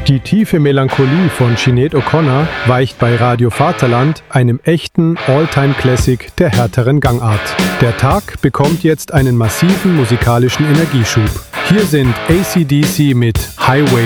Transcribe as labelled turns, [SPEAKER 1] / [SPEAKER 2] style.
[SPEAKER 1] Die tiefe Melancholie von Sinéad O'Connor weicht bei Radio Vaterland einem echten All-Time-Classic der härteren Gangart. Der Tag bekommt jetzt einen massiven musikalischen Energieschub. Hier sind AC/DC mit Highway.